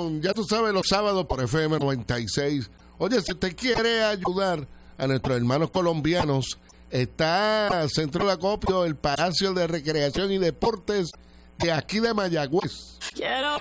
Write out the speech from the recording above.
Diversión, ya tú sabes, los sábados por FM 96. Oye, si usted quiere ayudar a nuestros hermanos colombianos, está Centro de Acopio, el Palacio de Recreación y Deportes de aquí de Mayagüez. Quiero